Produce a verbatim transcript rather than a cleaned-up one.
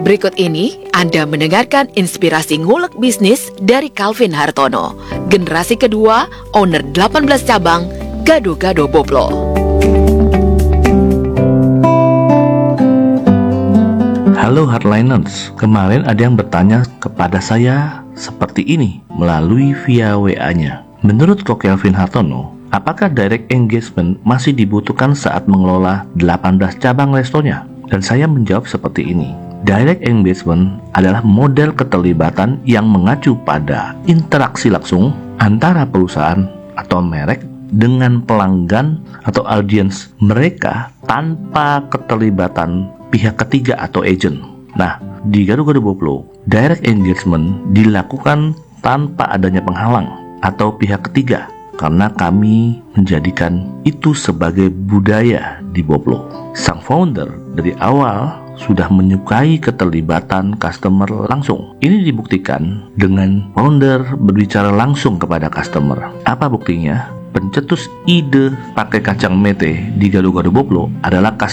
Berikut ini Anda mendengarkan inspirasi ngulek bisnis dari Calvin Hartono, generasi kedua, owner delapan belas cabang, Gado-Gado Boplo. Halo Hardliners, kemarin ada yang bertanya kepada saya seperti ini melalui via W A-nya. Menurut Ko Calvin Hartono, apakah direct engagement masih dibutuhkan saat mengelola delapan belas cabang restonya? Dan saya menjawab seperti ini. Direct engagement adalah model keterlibatan yang mengacu pada interaksi langsung antara perusahaan atau merek dengan pelanggan atau audiens mereka tanpa keterlibatan pihak ketiga atau agent. Nah, di Gado-Gado Boplo, direct engagement dilakukan tanpa adanya penghalang atau pihak ketiga karena kami menjadikan itu sebagai budaya di Boplo. Sang founder dari awal sudah menyukai keterlibatan customer langsung. Ini dibuktikan dengan founder berbicara langsung kepada customer. Apa buktinya? Pencetus ide pakai kacang mete di Gado-Gado Boplo adalah customer